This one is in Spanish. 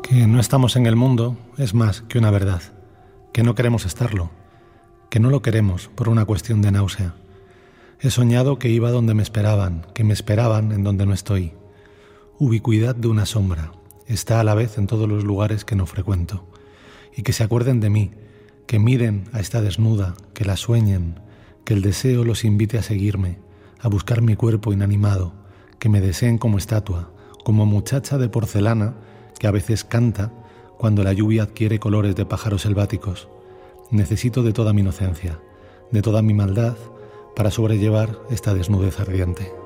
Que no estamos en el mundo es más que una verdad, que no queremos estarlo, que no lo queremos por una cuestión de náusea. He soñado que iba donde me esperaban, que me esperaban en donde no estoy. Ubicuidad de una sombra, está a la vez en todos los lugares que no frecuento. Y que se acuerden de mí, que miren a esta desnuda, que la sueñen, que el deseo los invite a seguirme, a buscar mi cuerpo inanimado, que me deseen como estatua, como muchacha de porcelana que a veces canta cuando la lluvia adquiere colores de pájaros selváticos. Necesito de toda mi inocencia, de toda mi maldad, para sobrellevar esta desnudez ardiente.